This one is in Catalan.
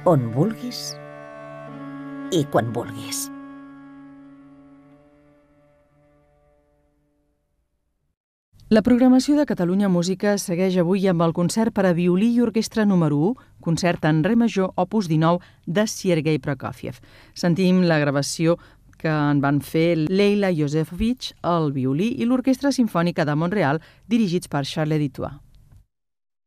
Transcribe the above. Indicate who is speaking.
Speaker 1: on vulguis i quan vulguis.
Speaker 2: La programació de Catalunya Música segueix avui amb el concert per a violí i orquestra número 1, concert en re major opus 19 de Sergei Prokofiev. Sentim la gravació que en van fer Leila Yosefovich al violí i l'Orquestra Simfònica de Montreal, dirigits per Charles Ditois.